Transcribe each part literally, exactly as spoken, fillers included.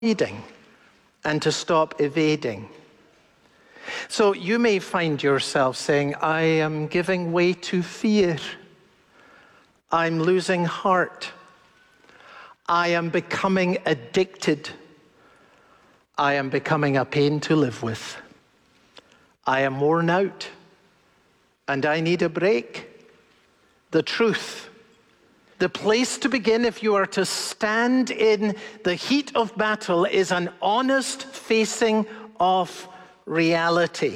avoiding and to stop evading. So you may find yourself saying, I am giving way to fear. I'm losing heart. I am becoming addicted. I am becoming a pain to live with. I am worn out and I need a break. The truth, the place to begin if you are to stand in the heat of battle, is an honest facing of reality.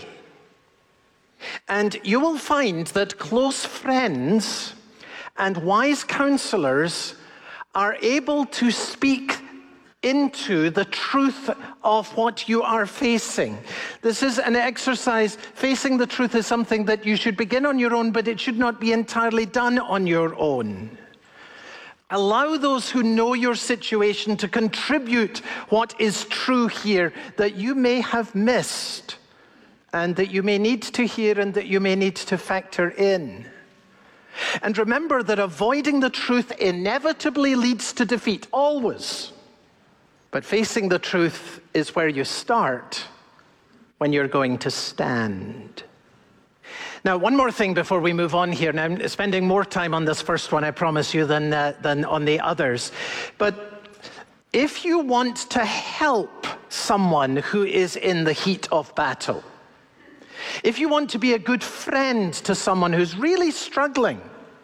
And you will find that close friends and wise counselors are able to speak into the truth of what you are facing. This is an exercise. Facing the truth is something that you should begin on your own, but it should not be entirely done on your own. Allow those who know your situation to contribute what is true here that you may have missed and that you may need to hear and that you may need to factor in. And remember that avoiding the truth inevitably leads to defeat, always. But facing the truth is where you start when you're going to stand. Now, one more thing before we move on here. Now, I'm spending more time on this first one, I promise you, than, uh, than on the others. But if you want to help someone who is in the heat of battle, if you want to be a good friend to someone who's really struggling,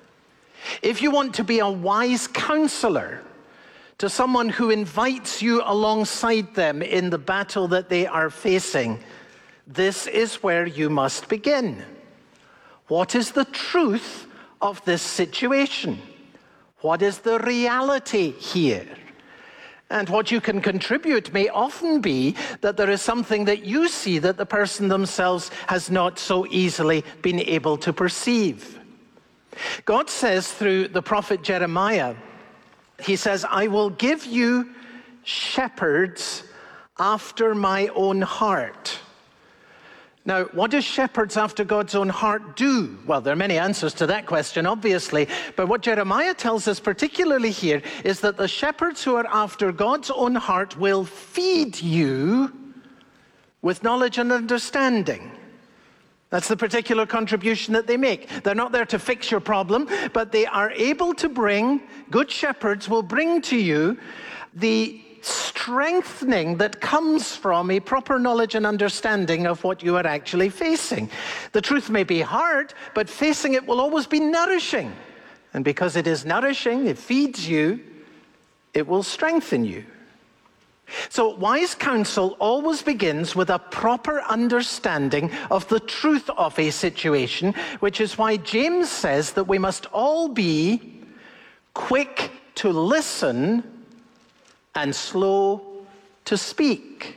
if you want to be a wise counselor to someone who invites you alongside them in the battle that they are facing, this is where you must begin. What is the truth of this situation? What is the reality here? And what you can contribute may often be that there is something that you see that the person themselves has not so easily been able to perceive. God says through the prophet Jeremiah, he says, I will give you shepherds after my own heart. Now, what do shepherds after God's own heart do? Well, there are many answers to that question, obviously. But what Jeremiah tells us particularly here is that the shepherds who are after God's own heart will feed you with knowledge and understanding. That's the particular contribution that they make. They're not there to fix your problem, but they are able to bring, good shepherds will bring to you the strengthening that comes from a proper knowledge and understanding of what you are actually facing. The truth may be hard, but facing it will always be nourishing. And because it is nourishing, it feeds you, it will strengthen you. So wise counsel always begins with a proper understanding of the truth of a situation, which is why James says that we must all be quick to listen and slow to speak.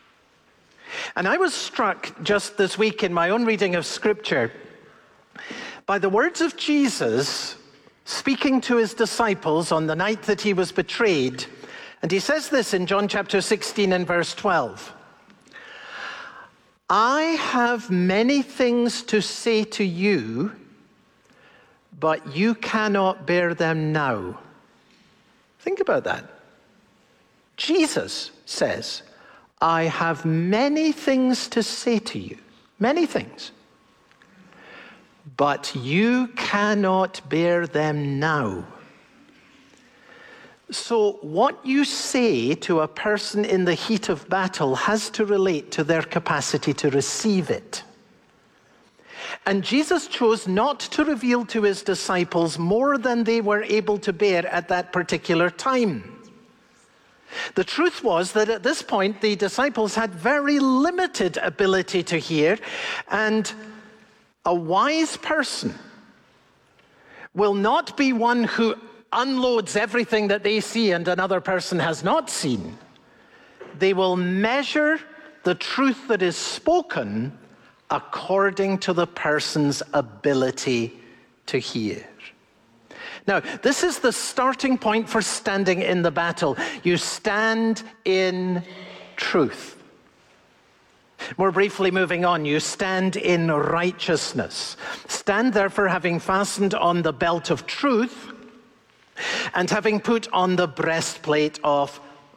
And I was struck just this week in my own reading of Scripture by the words of Jesus speaking to his disciples on the night that he was betrayed. And he says this in John chapter sixteen and verse twelve. I have many things to say to you, but you cannot bear them now. Think about that. Jesus says, I have many things to say to you, many things, but you cannot bear them now. So what you say to a person in the heat of battle has to relate to their capacity to receive it. And Jesus chose not to reveal to his disciples more than they were able to bear at that particular time. The truth was that at this point, the disciples had very limited ability to hear, and a wise person will not be one who unloads everything that they see and another person has not seen. They will measure the truth that is spoken according to the person's ability to hear. Now, this is the starting point for standing in the battle. You stand in truth. More briefly, moving on, you stand in righteousness. Stand therefore, having fastened on the belt of truth, and having put on the breastplate of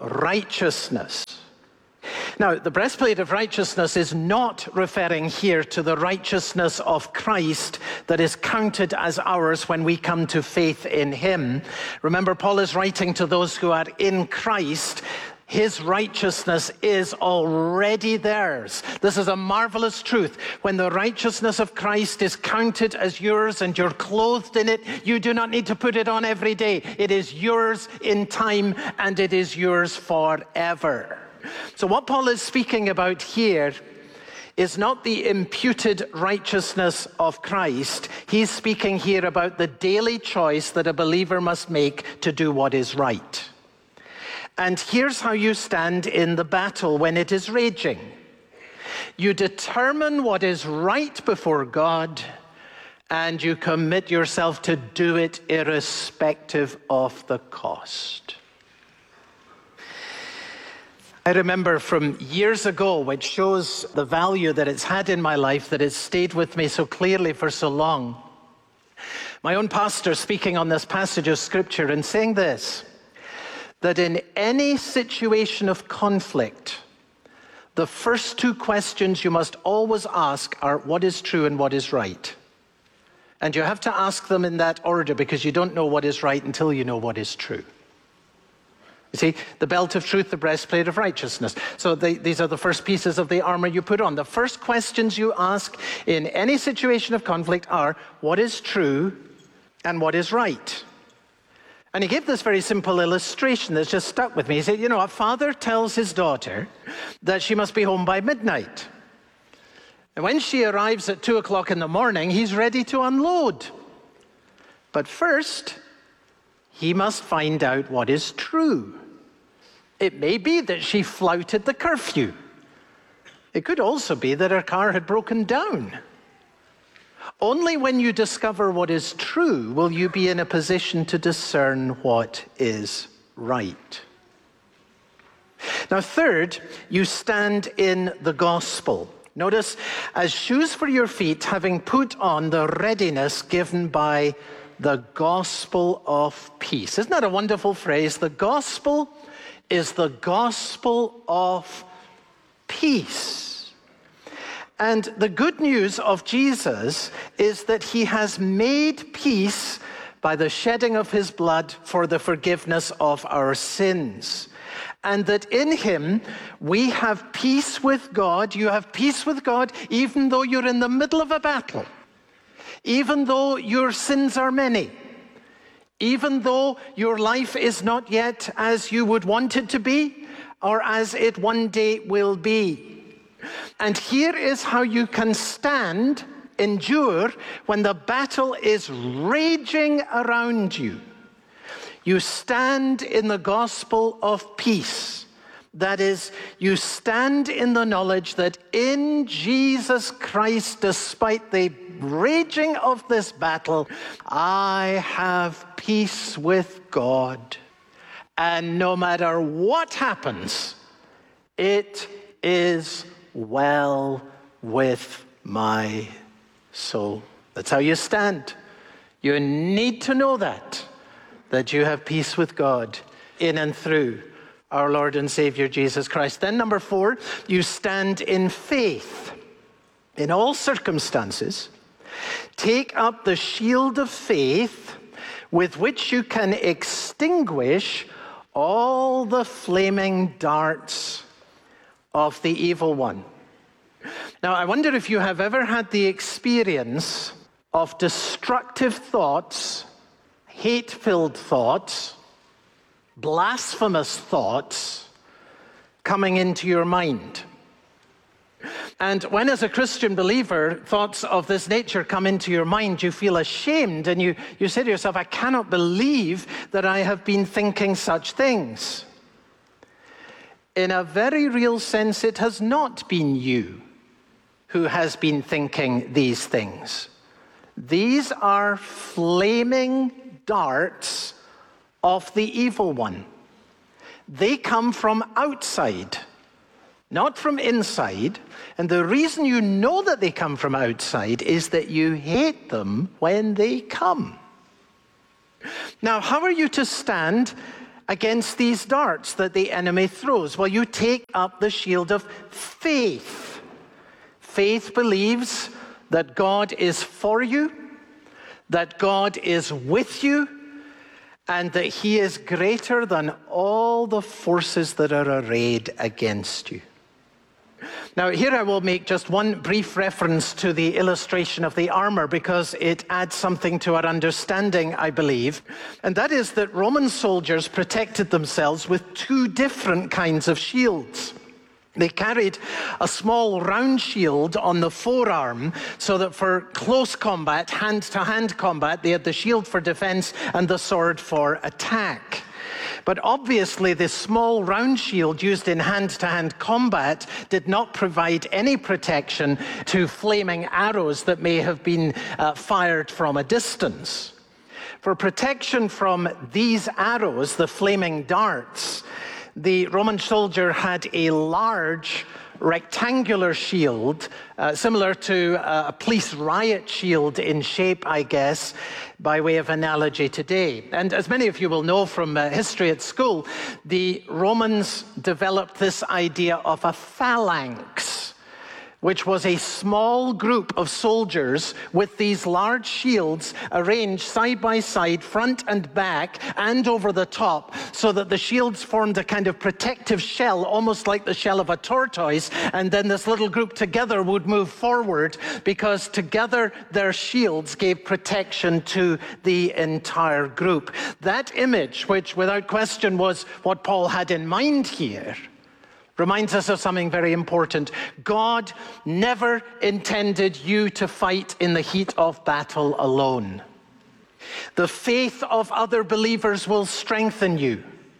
righteousness. Now, the breastplate of righteousness is not referring here to the righteousness of Christ that is counted as ours when we come to faith in him. Remember, Paul is writing to those who are in Christ. His righteousness is already theirs. This is a marvelous truth. When the righteousness of Christ is counted as yours and you're clothed in it, you do not need to put it on every day. It is yours in time and it is yours forever. So what Paul is speaking about here is not the imputed righteousness of Christ. He's speaking here about the daily choice that a believer must make to do what is right. And here's how you stand in the battle when it is raging. You determine what is right before God, and you commit yourself to do it irrespective of the cost. I remember from years ago, which shows the value that it's had in my life, that it's stayed with me so clearly for so long. My own pastor speaking on this passage of Scripture and saying this, that in any situation of conflict, the first two questions you must always ask are what is true and what is right. And you have to ask them in that order because you don't know what is right until you know what is true. You see, the belt of truth, the breastplate of righteousness. So they, these are the first pieces of the armor you put on. The first questions you ask in any situation of conflict are, what is true and what is right? And he gave this very simple illustration that's just stuck with me. He said, you know, a father tells his daughter that she must be home by midnight. And when she arrives at two o'clock in the morning, he's ready to unload. But first, he must find out what is true. It may be that she flouted the curfew. It could also be that her car had broken down. Only when you discover what is true will you be in a position to discern what is right. Now, third, you stand in the gospel. Notice, as shoes for your feet, having put on the readiness given by the gospel of peace. Isn't that a wonderful phrase? The gospel is the gospel of peace. And the good news of Jesus is that he has made peace by the shedding of his blood for the forgiveness of our sins. And that in him we have peace with God. You have peace with God even though you're in the middle of a battle. Even though your sins are many, even though your life is not yet as you would want it to be, or as it one day will be. And here is how you can stand, endure, when the battle is raging around you. You stand in the gospel of peace. That is, you stand in the knowledge that in Jesus Christ, despite the raging of this battle, I have peace with God. And no matter what happens, it is well with my soul. That's how you stand. You need to know that, that you have peace with God in and through our Lord and Savior Jesus Christ. Then number four, you stand in faith. In all circumstances, take up the shield of faith with which you can extinguish all the flaming darts of the evil one. Now, I wonder if you have ever had the experience of destructive thoughts, hate-filled thoughts, blasphemous thoughts coming into your mind. And when, as a Christian believer, thoughts of this nature come into your mind, you feel ashamed and you, you say to yourself, I cannot believe that I have been thinking such things. In a very real sense, it has not been you who has been thinking these things. These are flaming darts of the evil one. They come from outside, not from inside. And the reason you know that they come from outside is that you hate them when they come. Now, how are you to stand against these darts that the enemy throws? Well, you take up the shield of faith. Faith believes that God is for you, that God is with you, and that he is greater than all the forces that are arrayed against you. Now, here I will make just one brief reference to the illustration of the armor because it adds something to our understanding, I believe. And that is that Roman soldiers protected themselves with two different kinds of shields. They carried a small round shield on the forearm so that for close combat, hand-to-hand combat, they had the shield for defense and the sword for attack. But obviously, this small round shield used in hand-to-hand combat did not provide any protection to flaming arrows that may have been uh, fired from a distance. For protection from these arrows, the flaming darts, the Roman soldier had a large rectangular shield, uh, similar to uh, a police riot shield in shape, I guess, by way of analogy today. And as many of you will know from uh, history at school, the Romans developed this idea of a phalanx, which was a small group of soldiers with these large shields arranged side by side, front and back, and over the top, so that the shields formed a kind of protective shell, almost like the shell of a tortoise, and then this little group together would move forward, because together their shields gave protection to the entire group. That image, which without question was what Paul had in mind here, reminds us of something very important. God never intended you to fight in the heat of battle alone. The faith of other believers will strengthen you.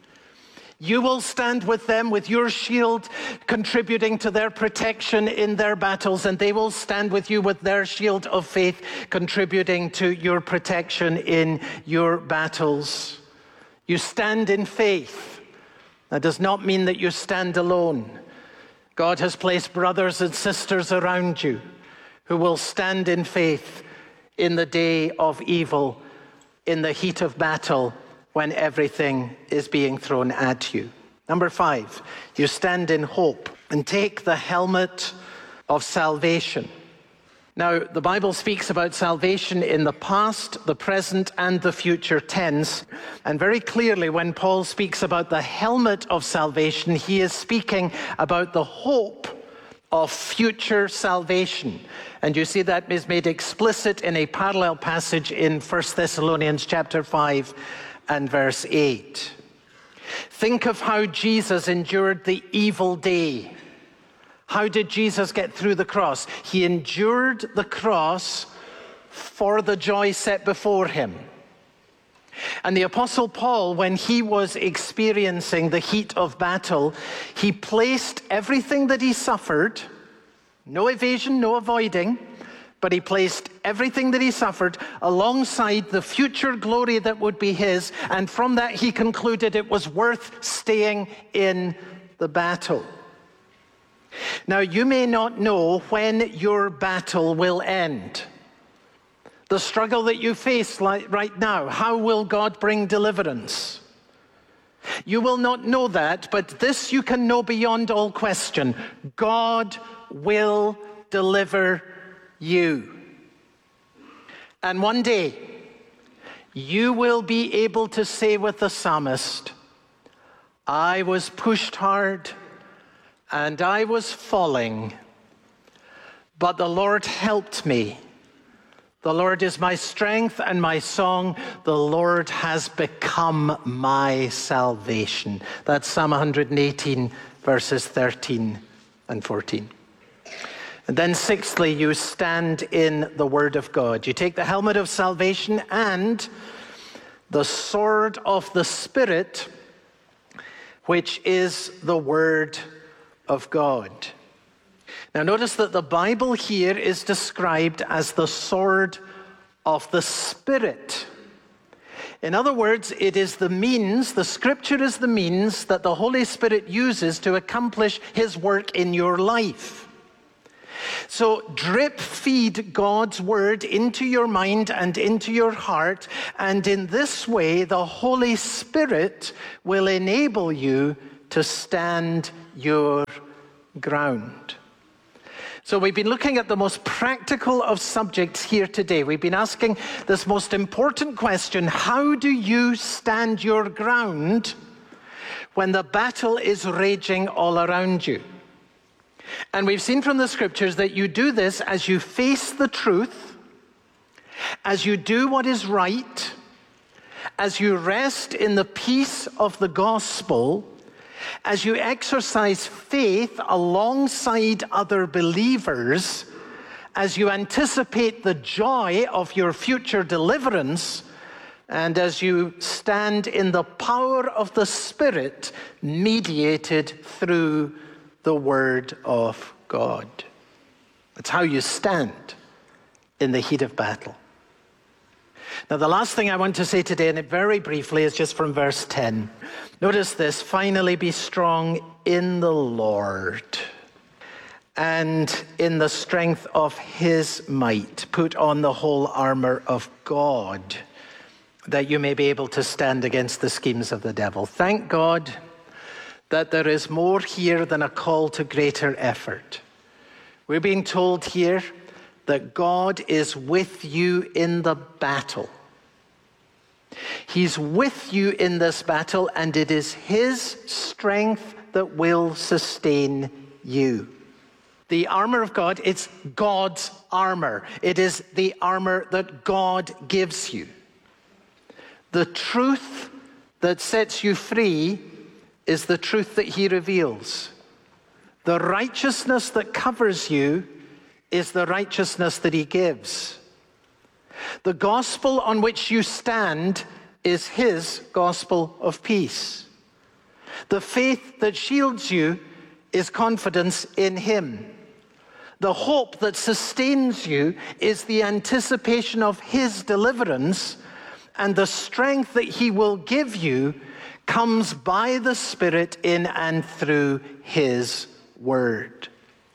You will stand with them with your shield contributing to their protection in their battles, and they will stand with you with their shield of faith contributing to your protection in your battles. You stand in faith. That does not mean that you stand alone. God has placed brothers and sisters around you who will stand in faith in the day of evil, in the heat of battle, when everything is being thrown at you. Number five, you stand in hope and take the helmet of salvation. Now, the Bible speaks about salvation in the past, the present, and the future tense. And very clearly, when Paul speaks about the helmet of salvation, he is speaking about the hope of future salvation. And you see that is made explicit in a parallel passage in First Thessalonians chapter five and verse eight. Think of how Jesus endured the evil day. How did Jesus get through the cross? He endured the cross for the joy set before him. And the Apostle Paul, when he was experiencing the heat of battle, he placed everything that he suffered, no evasion, no avoiding, but he placed everything that he suffered alongside the future glory that would be his, and from that he concluded it was worth staying in the battle. Now, you may not know when your battle will end. The struggle that you face right now, how will God bring deliverance? You will not know that, but this you can know beyond all question. God will deliver you. And one day, you will be able to say with the psalmist, I was pushed hard, and I was falling, but the Lord helped me. The Lord is my strength and my song. The Lord has become my salvation. That's Psalm one hundred eighteen, verses thirteen and fourteen. And then sixthly, you stand in the word of God. You take the helmet of salvation and the sword of the Spirit, which is the word of God. Now notice that the Bible here is described as the sword of the Spirit. In other words, it is the means, the Scripture is the means that the Holy Spirit uses to accomplish his work in your life. So drip feed God's word into your mind and into your heart, and in this way the Holy Spirit will enable you to stand your ground. So we've been looking at the most practical of subjects here today. We've been asking this most important question: how do you stand your ground when the battle is raging all around you? And we've seen from the scriptures that you do this as you face the truth, as you do what is right, as you rest in the peace of the gospel, as you exercise faith alongside other believers, as you anticipate the joy of your future deliverance, and as you stand in the power of the Spirit mediated through the Word of God. That's how you stand in the heat of battle. Now, the last thing I want to say today, and very briefly, is just from verse ten. Notice this: finally be strong in the Lord and in the strength of his might. Put on the whole armor of God, that you may be able to stand against the schemes of the devil. Thank God that there is more here than a call to greater effort. We're being told here that God is with you in the battle. He's with you in this battle, and it is his strength that will sustain you. The armor of God, it's God's armor. It is the armor that God gives you. The truth that sets you free is the truth that he reveals. The righteousness that covers you is the righteousness that he gives. The gospel on which you stand is his gospel of peace. The faith that shields you is confidence in him. The hope that sustains you is the anticipation of his deliverance, and the strength that he will give you comes by the Spirit in and through his word.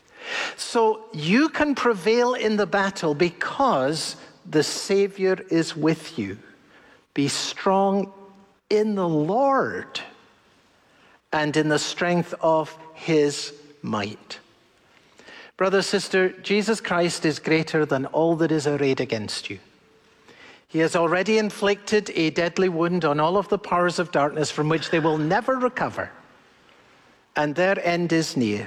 So you can prevail in the battle because the Savior is with you. Be strong in the Lord and in the strength of his might. Brother, sister, Jesus Christ is greater than all that is arrayed against you. He has already inflicted a deadly wound on all of the powers of darkness from which they will never recover, and their end is near.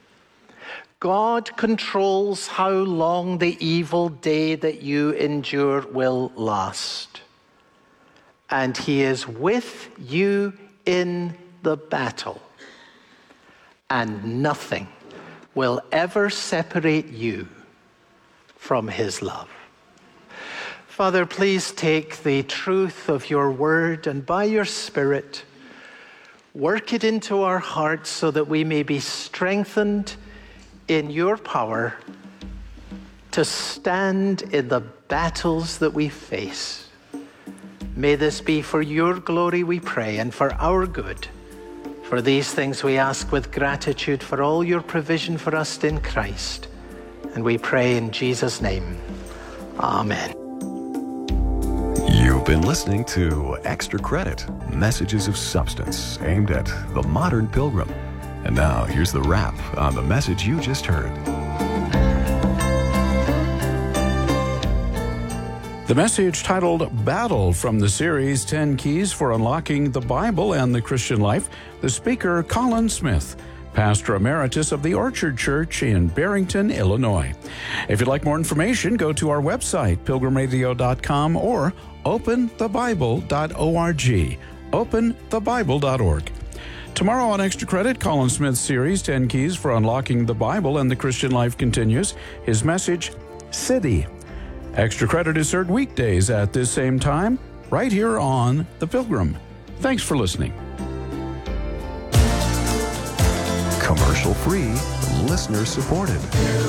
God controls how long the evil day that you endure will last. And he is with you in the battle. And nothing will ever separate you from his love. Father, please take the truth of your word and by your Spirit, work it into our hearts so that we may be strengthened in your power to stand in the battles that we face. May this be for your glory, we pray, and for our good. For these things we ask with gratitude for all your provision for us in Christ. And we pray in Jesus' name. Amen. You've been listening to Extra Credit, messages of substance aimed at the modern pilgrim. And now here's the wrap on the message you just heard. The message titled Battle from the series ten Keys for Unlocking the Bible and the Christian Life, the speaker Colin Smith, Pastor Emeritus of the Orchard Church in Barrington, Illinois. If you'd like more information, go to our website, pilgrim radio dot com or open the bible dot org, open the bible dot org. Tomorrow on Extra Credit, Colin Smith's series, ten Keys for Unlocking the Bible and the Christian Life continues. His message, City. Extra Credit is heard weekdays at this same time, right here on The Pilgrim. Thanks for listening. Commercial free, listener supported.